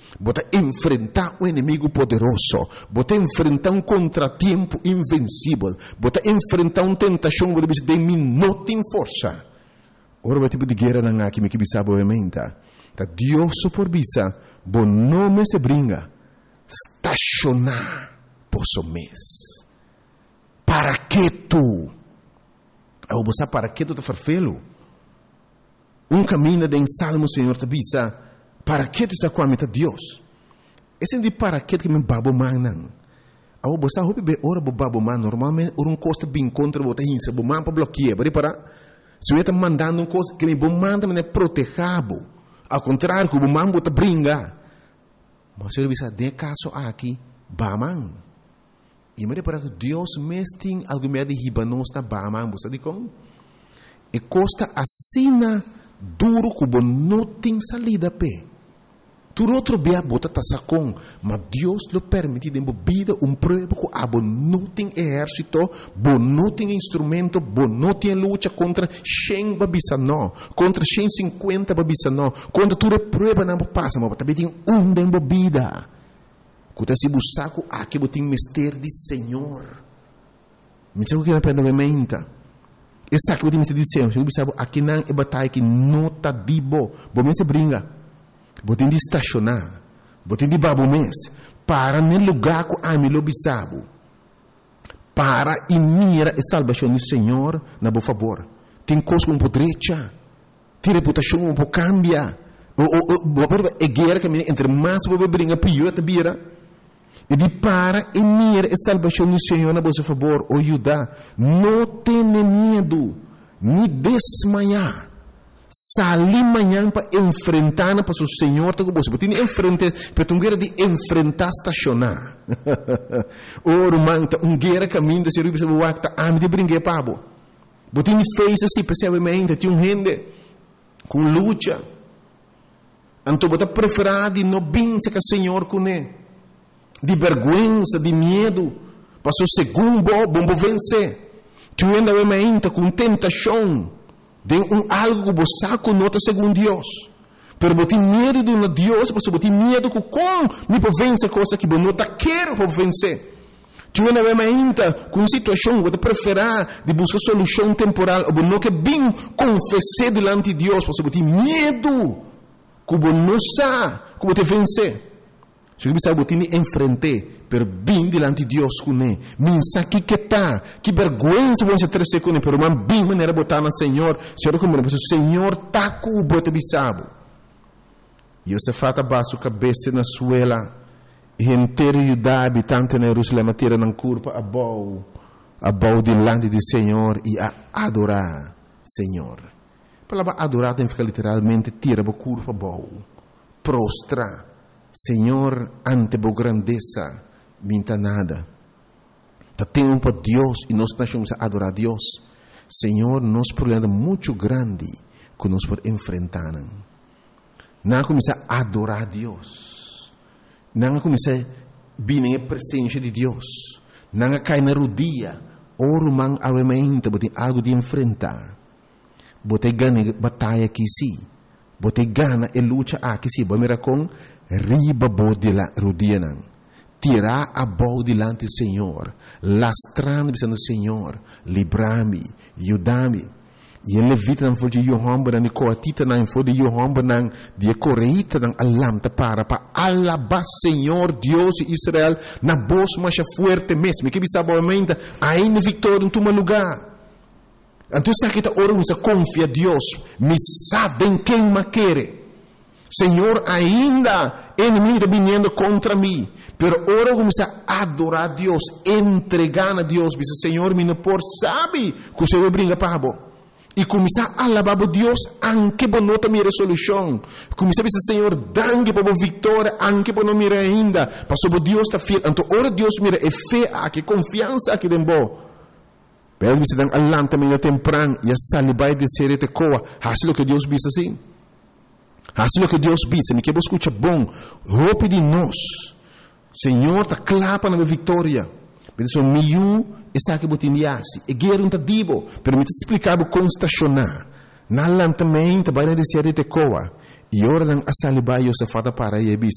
Bota enfrentar um inimigo poderoso. Bota enfrentar um contratempo invencível. Bota enfrentar uma tentação de mim não tem força. Ora vai tipo de guerra na que me sabe obviamente. Tá Deus supervisa, bom nome se brinca. Estacionar por seu mês. Para que tu? Eu vou saber para que tu te farfelo? Um caminho de Salmo, Senhor, te visa. Para que tu está com a meta Deus? Esse de para que me babo man. Eu vou saber bem ora babo man normalmente um custa bem contra o hinsa, bo man para bloquear, para se eu estou mandando uma coisa que me bo manda me protegado. Ao contrário, que o man bota brinca. Mas se eu visa de caso aqui, baman. E me para que Deus mestre algo meio de hibanos na baman, você diz como? E costa assina duro que não tem salida pé. Tu outro bem bota tasacon, mas Deus lhe permite de vida prova que abo não tem exército, bo não tem instrumento, bo não tem luta contra 100 babisa não, contra 150 babisa não, contra tu prova não passa, mas também tem de vida. Quando se buscar aqui botem mistério de Senhor. Me sabe o que é pena mementa? Essa que botem mistério de Senhor, você sabe aqui não é batalha que não tá dibo, bom me se brinca. Botem de estacionar, botem de babo mês, para no lugar que a mim lobisabo, para e mira a salvação do Senhor, na boa favor. Tem coisa como podrecha, tem reputação como cambia, é guerra que entre mais você brinca pior te vira. E de para e mira a salvação do Senhor, na boa favor, o Judá, não tenha medo, nem desmaiar. Salir amanhã para enfrentar para o Senhor, tá com você. Você tem que enfrentar, para tu guerra de enfrentar estacionar. Ora, manta, guerra caminho de ser o que você a me de brincar pabo. Você tem que fazer assim, percebe? Tem gente com luta. Então você preferir de não vencer com o Senhor com ele, de vergonha, de medo, para o segundo bom vencer. Tu ainda com tentação. De algo que você conota segundo Deus. Pero você tem medo de um Deus, você tem medo que como me pode vencer coisa que você não quer para vencer. Tu não é ainda com uma situação que você preferir de buscar solução temporal, ou não que bem confessar diante de Deus, você tem medo que você não sabe como te vencer. Se você sabe, você tem que enfrentar, pero bem diante de Deus com ele. Minsa que tá, que vergonha você ter com ele, pero man bem maneira botar no Senhor. Senhor, como o Senhor tá com o bote bisabo. E você fata baixo cabeça na suela, e inteiro Judá, habitante na Jerusalém, tira na curva a bau diante do Senhor e a adorar Senhor. A palavra adorar tem que ficar literalmente tira a curva a bau, prostrar. Senhor, ante a grandeza, minta nada. Temos para Deus e nós estamos a adorar a Deus. Senhor, nosso problema é muito grande que nós podemos enfrentar. Não começar a adorar a Deus. Não começar a vir na presença de Deus. Não cair na rodilha. Oro man avementa, botem algo de enfrentar. Botem ganha batalha aqui sim. Botem gana e luta aqui sim. Vamos com riba bode la rodina, tirar a boa delante do Senhor, lastrando pensando Senhor, livrar-me, ajudar-me. E ele levita não foi de Yohamba, não coatita não foi de Yohamba, não de correita não alamta para alabar Senhor Deus de Israel na voz mais forte mesmo, que bisa boamente ainda vitória em todo lugar. Então sabe que ora você confia Deus, me sabem quem me quer. Senhor, ainda inimigo está vindo contra mim, pero ora começa a adorar a Deus, entregar a Deus, diz Senhor, me não por sabe que o Senhor brinca para bo. E começar a alabar a Deus, anche por não ter minha resolução. Começar a dizer Senhor, dangue para a vitória, anche por não mirar ainda, para sobre Deus está fiel. Então ora Deus mira é fé, que confiança aqui dentro. Pero se dan alanta meio temprano e a salibai de ser te coa, assim o que Deus diz assim. Assim o que Deus diz, me que você escuta bom, roupa de nós. Senhor, está clapa na minha vitória. Mas o meu, essa que você indiasse, é guerra um tadibo, permite explicar como estacionar. Na lantamento, vai na de ser te coa. E ora dan a salibai, eu se fata para aí,